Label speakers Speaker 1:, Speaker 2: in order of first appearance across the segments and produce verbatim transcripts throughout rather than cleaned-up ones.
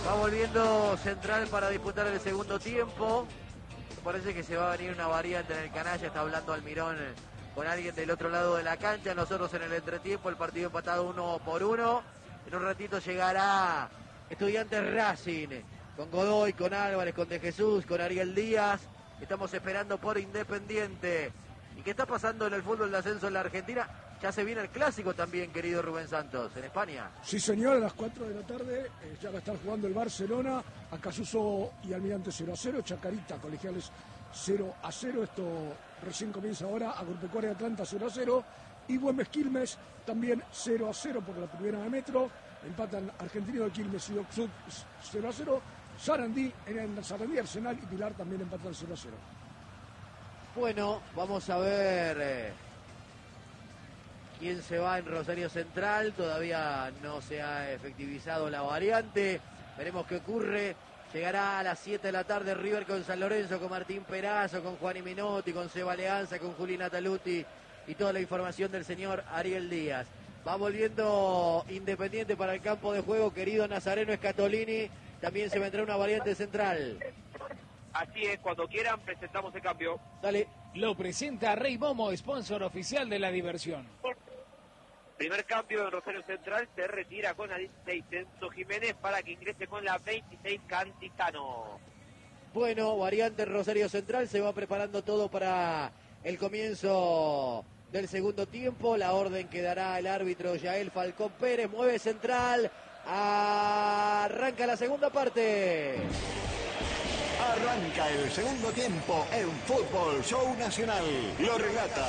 Speaker 1: Va volviendo Central para disputar el segundo tiempo. Parece que se va a venir una variante en el canalla. Está hablando Almirón con alguien del otro lado de la cancha. Nosotros en el entretiempo, el partido empatado uno por uno. En un ratito llegará Estudiantes Racing, con Godoy, con Álvarez, con De Jesús, con Ariel Díaz. Estamos esperando por Independiente. ¿Y qué está pasando en el fútbol de ascenso en la Argentina? Ya se viene el clásico también, querido Rubén Santos, en España.
Speaker 2: Sí, señor, a las cuatro de la tarde eh, ya va a estar jugando el Barcelona, Acasuso y Almirante cero a cero, Chacarita, Colegiales cero a cero, esto recién comienza ahora, Agropecuaria Atlanta cero a cero, y Güemes Quilmes también cero a cero por la primera de Metro, empatan Argentino de Quilmes y Docsud cero a cero, Sarandí, en el Sarandí Arsenal y Pilar también empatan cero a cero.
Speaker 1: Bueno, vamos a ver eh, quién se va en Rosario Central. Todavía no se ha efectivizado la variante. Veremos qué ocurre. Llegará a las siete de la tarde River con San Lorenzo, con Martín Perazo, con Juan Minotti, con Seba Leanza, con Julina Taluti y toda la información del señor Ariel Díaz. Va volviendo Independiente para el campo de juego, querido Nazareno Escatolini. También se vendrá una variante central.
Speaker 3: Así es, cuando quieran presentamos el cambio.
Speaker 1: Dale.
Speaker 4: Lo presenta Rey Momo, sponsor oficial de la diversión.
Speaker 3: Primer cambio en Rosario Central, se retira con la dieciséis Enzo Jiménez para que ingrese con la veintiséis Cantizano.
Speaker 1: Bueno, variante en Rosario Central, se va preparando todo para el comienzo del segundo tiempo. La orden que dará el árbitro Yael Falcón Pérez, mueve Central, arranca la segunda parte.
Speaker 5: Arranca el segundo tiempo en Fútbol Show Nacional. Lo relata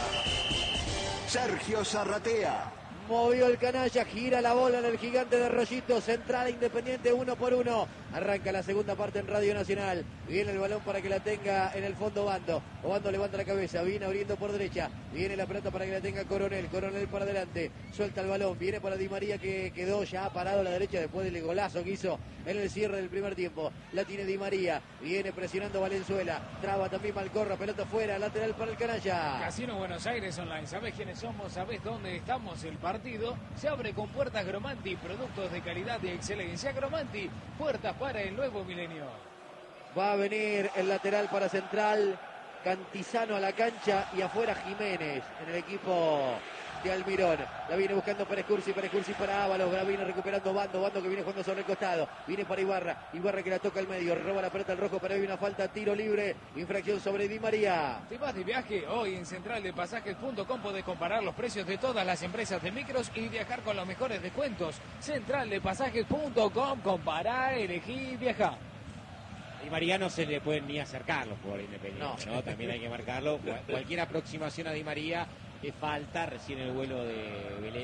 Speaker 5: Sergio Zarratea.
Speaker 1: Movió el canalla, gira la bola en el gigante de Rollito. Central Independiente uno por uno. Arranca la segunda parte en Radio Nacional. Viene el balón para que la tenga en el fondo Bando. Obando levanta la cabeza, viene abriendo por derecha. Viene la pelota para que la tenga Coronel. Coronel para adelante. Suelta el balón. Viene para Di María que quedó ya parado a la derecha después del golazo que hizo en el cierre del primer tiempo. La tiene Di María. Viene presionando Valenzuela. Traba también Malcorra. Pelota fuera. Lateral para el canalla.
Speaker 4: Casino Buenos Aires Online. ¿Sabés quiénes somos? ¿Sabés dónde estamos? El partido se abre con puertas Gromanti. Productos de calidad y excelencia. Gromanti. Puertas para el nuevo milenio.
Speaker 1: Va a venir el lateral para Central. Cantizano a la cancha y afuera Jiménez en el equipo de Almirón. La viene buscando para Escursi, para Escursi para Ábalos. La viene recuperando Bando, Bando que viene jugando sobre el costado. Viene para Ibarra, Ibarra que la toca al medio. Roba la pelota al rojo, pero hay una falta, tiro libre. Infracción sobre Di María.
Speaker 4: ¿Te vas de viaje? Hoy en central de pasajes punto com podés comparar los precios de todas las empresas de micros y viajar con los mejores descuentos. central de pasajes punto com, compará, elegí, viaja.
Speaker 6: Y María no se le pueden ni acercar los jugadores independientes, ¿no? ¿no? También hay que marcarlo. Cualquier aproximación a Di María es falta, recién el vuelo de Belén.